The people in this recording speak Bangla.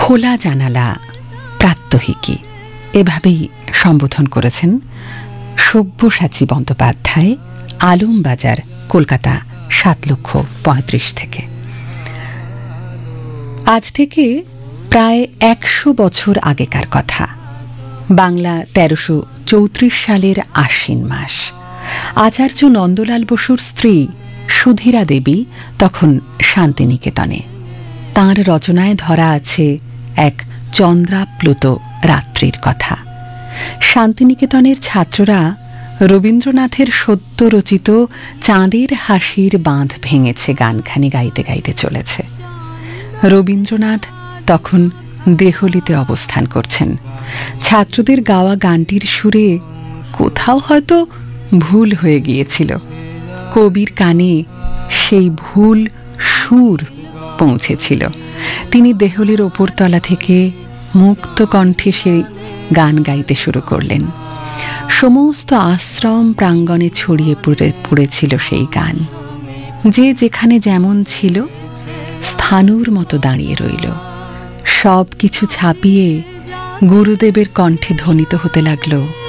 খোলা জানালা প্রাত্যহিকী এভাবেই সম্বোধন করেছেন সব্যসাচী বন্দ্যোপাধ্যায়, আলমবাজার, কলকাতা ৭,৩৫,০০০ থেকে। আজ থেকে প্রায় ১০০ বছর আগেকার কথা। বাংলা ১৩৩৪ সালের আশ্বিন মাস। আচার্য নন্দলাল বসুর স্ত্রী সুধীরা দেবী তখন শান্তিনিকেতনে। তাঁর রচনায় ধরা আছে এক চন্দ্রাপ্লুত রাত্রির কথা। শান্তিনিকেতনের ছাত্ররা রবীন্দ্রনাথের সদ্য রচিত চাঁদের হাসির বাঁধ ভেঙেছে গানখানি গাইতে গাইতে চলেছে। রবীন্দ্রনাথ তখন দেহলিতে অবস্থান করছেন। ছাত্রদের গাওয়া গানটির সুরে কোথাও হয়তো ভুল হয়ে গিয়েছিল। কবির কানে সেই ভুল সুর পৌঁছেছিল। তিনি দেহলির ওপরতলা থেকে মুক্ত কণ্ঠে সেই গান গাইতে শুরু করলেন। সমস্ত আশ্রম প্রাঙ্গণে ছড়িয়ে পড়েছিল সেই গান। যে যেখানে যেমন ছিল স্থাণুর মতো দাঁড়িয়ে রইল। সব কিছু ছাপিয়ে গুরুদেবের কণ্ঠে ধ্বনিত হতে লাগলো,